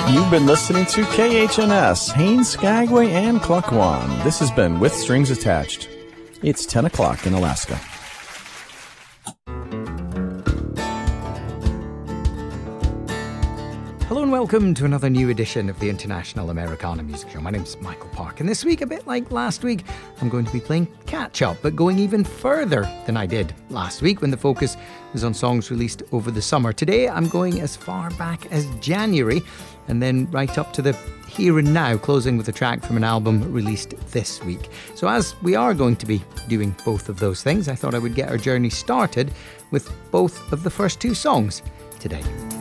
You've been listening to KHNS, Haines, Skagway, and Klukwan. This has been With Strings Attached. It's 10 o'clock in Alaska. Hello and welcome to another new edition of the International Americana Music Show. My name's Michael Park, and this week, a bit like last week, I'm going to be playing catch-up, but going even further than I did last week when the focus was on songs released over the summer. Today, I'm going as far back as January, and then right up to the here and now, closing with a track from an album released this week. So as we are going to be doing both of those things, I thought I would get our journey started with both of the first two songs today.